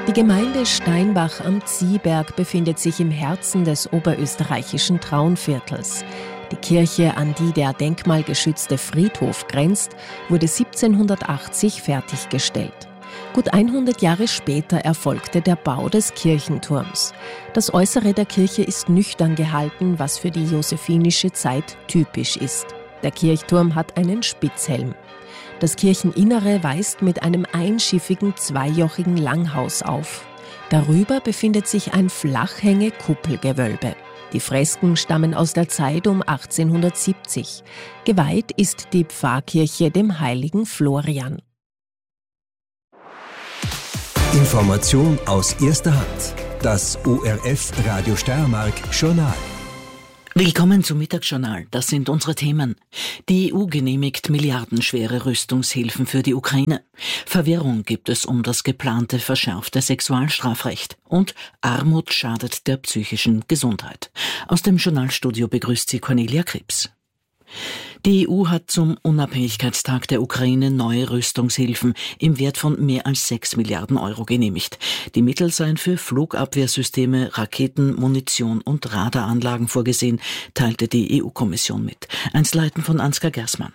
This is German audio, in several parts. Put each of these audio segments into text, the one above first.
Die Gemeinde Steinbach am Ziehberg befindet sich im Herzen des oberösterreichischen Traunviertels. Die Kirche, an die der denkmalgeschützte Friedhof grenzt, wurde 1780 fertiggestellt. Gut 100 Jahre später erfolgte der Bau des Kirchenturms. Das Äußere der Kirche ist nüchtern gehalten, was für die josephinische Zeit typisch ist. Der Kirchturm hat einen Spitzhelm. Das Kircheninnere weist mit einem einschiffigen, zweijochigen Langhaus auf. Darüber befindet sich ein Flachhänge-Kuppelgewölbe. Die Fresken stammen aus der Zeit um 1870. Geweiht ist die Pfarrkirche dem heiligen Florian. Information aus erster Hand. Das ORF Radio Steiermark Journal. Willkommen zum Mittagsjournal. Das sind unsere Themen. Die EU genehmigt milliardenschwere Rüstungshilfen für die Ukraine. Verwirrung gibt es um das geplante verschärfte Sexualstrafrecht. Und Armut schadet der psychischen Gesundheit. Aus dem Journalstudio begrüßt sie Cornelia Krebs. Die EU hat zum Unabhängigkeitstag der Ukraine neue Rüstungshilfen im Wert von mehr als 6 Milliarden Euro genehmigt. Die Mittel seien für Flugabwehrsysteme, Raketen, Munition und Radaranlagen vorgesehen, teilte die EU-Kommission mit. Einzelheiten von Ansgar Gersmann.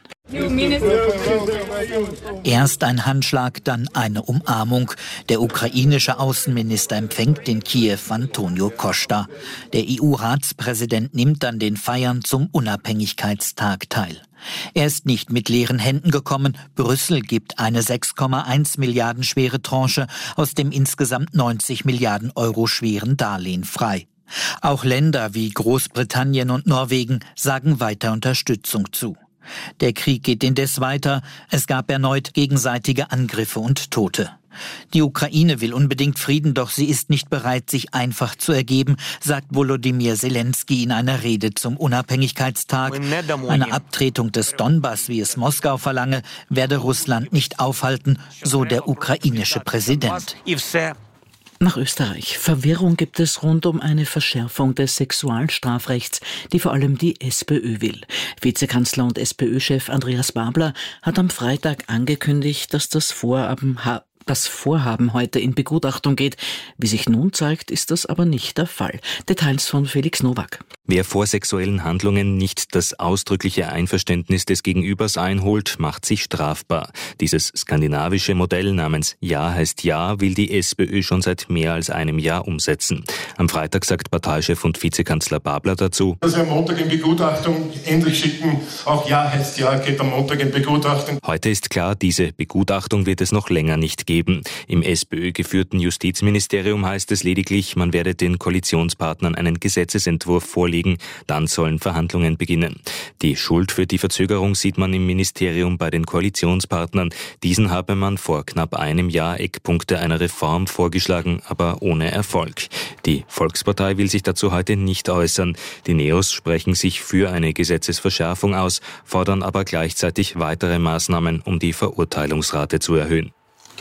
Erst ein Handschlag, dann eine Umarmung. Der ukrainische Außenminister empfängt in Kiew Antonio Costa. Der EU-Ratspräsident nimmt an den Feiern zum Unabhängigkeitstag teil. Er ist nicht mit leeren Händen gekommen. Brüssel gibt eine 6,1 Milliarden schwere Tranche aus dem insgesamt 90 Milliarden Euro schweren Darlehen frei. Auch Länder wie Großbritannien und Norwegen sagen weiter Unterstützung zu. Der Krieg geht indes weiter. Es gab erneut gegenseitige Angriffe und Tote. Die Ukraine will unbedingt Frieden, doch sie ist nicht bereit, sich einfach zu ergeben, sagt Volodymyr Zelensky in einer Rede zum Unabhängigkeitstag. Eine Abtretung des Donbass, wie es Moskau verlange, werde Russland nicht aufhalten, so der ukrainische Präsident. Nach Österreich. Verwirrung gibt es rund um eine Verschärfung des Sexualstrafrechts, die vor allem die SPÖ will. Vizekanzler und SPÖ-Chef Andreas Babler hat am Freitag angekündigt, dass das Vorhaben heute in Begutachtung geht. Wie sich nun zeigt, ist das aber nicht der Fall. Details von Felix Nowak. Wer vor sexuellen Handlungen nicht das ausdrückliche Einverständnis des Gegenübers einholt, macht sich strafbar. Dieses skandinavische Modell namens Ja heißt Ja will die SPÖ schon seit mehr als einem Jahr umsetzen. Am Freitag sagt Parteichef und Vizekanzler Babler dazu: Dass wir am Montag in Begutachtung endlich schicken, auch Ja heißt Ja, geht am Montag in Begutachtung. Heute ist klar, diese Begutachtung wird es noch länger nicht geben. Im SPÖ-geführten Justizministerium heißt es lediglich, man werde den Koalitionspartnern einen Gesetzesentwurf vorlegen, dann sollen Verhandlungen beginnen. Die Schuld für die Verzögerung sieht man im Ministerium bei den Koalitionspartnern. Diesen habe man vor knapp einem Jahr Eckpunkte einer Reform vorgeschlagen, aber ohne Erfolg. Die Volkspartei will sich dazu heute nicht äußern. Die Neos sprechen sich für eine Gesetzesverschärfung aus, fordern aber gleichzeitig weitere Maßnahmen, um die Verurteilungsrate zu erhöhen.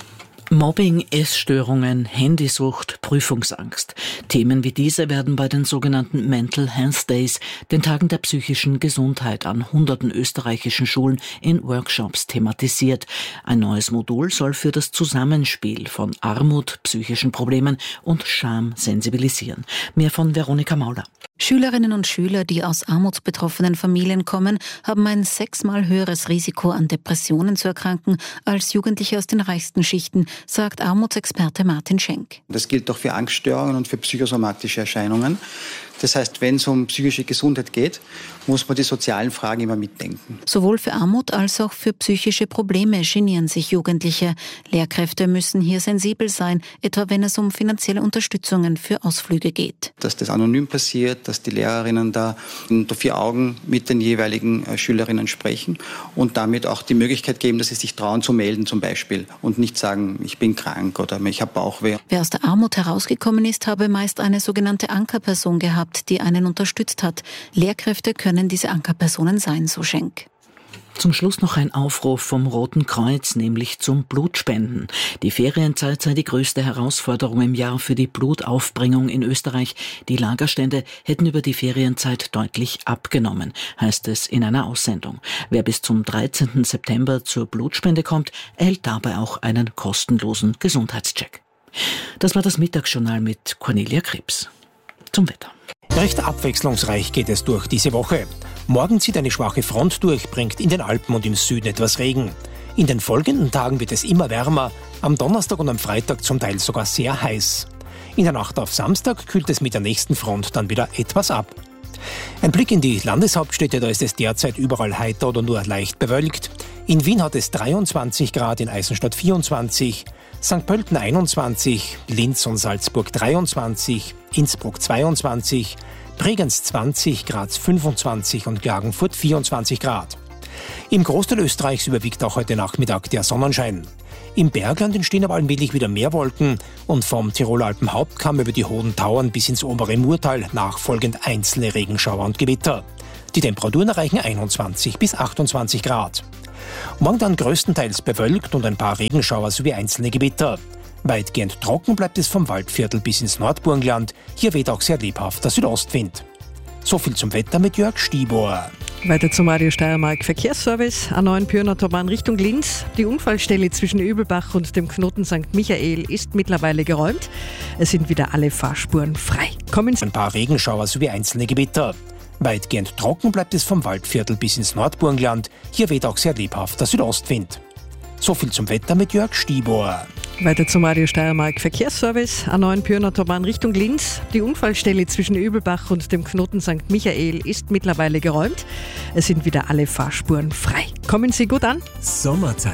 Mobbing, Essstörungen, Handysucht, Prüfungsangst. Themen wie diese werden bei den sogenannten Mental Health Days, den Tagen der psychischen Gesundheit an hunderten österreichischen Schulen in Workshops thematisiert. Ein neues Modul soll für das Zusammenspiel von Armut, psychischen Problemen und Scham sensibilisieren. Mehr von Veronika Mauler. Schülerinnen und Schüler, die aus armutsbetroffenen Familien kommen, haben ein 6-mal höheres Risiko, an Depressionen zu erkranken, als Jugendliche aus den reichsten Schichten, sagt Armutsexperte Martin Schenk. Das gilt auch für Angststörungen und für psychosomatische Erscheinungen. Das heißt, wenn es um psychische Gesundheit geht, muss man die sozialen Fragen immer mitdenken. Sowohl für Armut als auch für psychische Probleme genieren sich Jugendliche. Lehrkräfte müssen hier sensibel sein, etwa wenn es um finanzielle Unterstützungen für Ausflüge geht. Dass das anonym passiert, dass die Lehrerinnen da unter 4 Augen mit den jeweiligen Schülerinnen sprechen und damit auch die Möglichkeit geben, dass sie sich trauen zu melden zum Beispiel und nicht sagen, ich bin krank oder ich habe Bauchweh. Wer aus der Armut herausgekommen ist, habe meist eine sogenannte Ankerperson gehabt, die einen unterstützt hat. Lehrkräfte können diese Ankerpersonen sein, so Schenk. Zum Schluss noch ein Aufruf vom Roten Kreuz, nämlich zum Blutspenden. Die Ferienzeit sei die größte Herausforderung im Jahr für die Blutaufbringung in Österreich. Die Lagerstände hätten über die Ferienzeit deutlich abgenommen, heißt es in einer Aussendung. Wer bis zum 13. September zur Blutspende kommt, erhält dabei auch einen kostenlosen Gesundheitscheck. Das war das Mittagsjournal mit Cornelia Krebs. Zum Wetter. Recht abwechslungsreich geht es durch diese Woche. Morgen zieht eine schwache Front durch, bringt in den Alpen und im Süden etwas Regen. In den folgenden Tagen wird es immer wärmer, am Donnerstag und am Freitag zum Teil sogar sehr heiß. In der Nacht auf Samstag kühlt es mit der nächsten Front dann wieder etwas ab. Ein Blick in die Landeshauptstädte, da ist es derzeit überall heiter oder nur leicht bewölkt. In Wien hat es 23 Grad, in Eisenstadt 24, St. Pölten 21, Linz und Salzburg 23, Innsbruck 22, Bregenz 20, Graz 25 und Klagenfurt 24 Grad. Im Großteil Österreichs überwiegt auch heute Nachmittag der Sonnenschein. Im Bergland entstehen aber allmählich wieder mehr Wolken und vom Tiroler Alpenhauptkamm über die Hohen Tauern bis ins obere Murtal nachfolgend einzelne Regenschauer und Gewitter. Die Temperaturen erreichen 21 bis 28 Grad. Morgen dann größtenteils bewölkt und ein paar Regenschauer sowie einzelne Gewitter. Weitgehend trocken bleibt es vom Waldviertel bis ins Nordburgenland. Hier weht auch sehr lebhafter Südostwind. So viel zum Wetter mit Jörg Stibor. Weiter zum Radio Steiermark Verkehrsservice. A9 Pyrnenautobahn Richtung Linz. Die Unfallstelle zwischen Übelbach und dem Knoten St. Michael ist mittlerweile geräumt. Es sind wieder alle Fahrspuren frei. Kommen Sie. Ein paar Regenschauer sowie einzelne Gewitter. Weitgehend trocken bleibt es vom Waldviertel bis ins Nordburgenland. Hier weht auch sehr lebhafter Südostwind. So viel zum Wetter mit Jörg Stibor. Weiter zum Radio Steiermark Verkehrsservice. A9 Pyrnenautobahn Richtung Linz. Die Unfallstelle zwischen Übelbach und dem Knoten St. Michael ist mittlerweile geräumt. Es sind wieder alle Fahrspuren frei. Kommen Sie gut an. Sommerzeit.